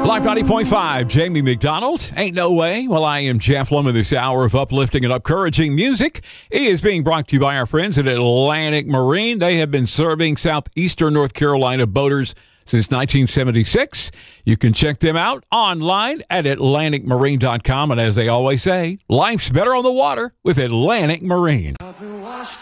Live 90.5, Jamie McDonald. Ain't no way. Well, I am Jeff Lemon. This hour of uplifting and encouraging music is being brought to you by our friends at Atlantic Marine. They have been serving southeastern North Carolina boaters since 1976. You can check them out online at atlanticmarine.com. And as they always say, life's better on the water with Atlantic Marine. I've been washed